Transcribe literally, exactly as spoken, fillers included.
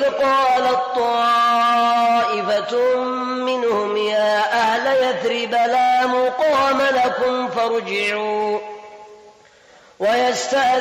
قالت طائفة منهم يا أهل يثرب لا مقام لكم فارجعوا ويستأذن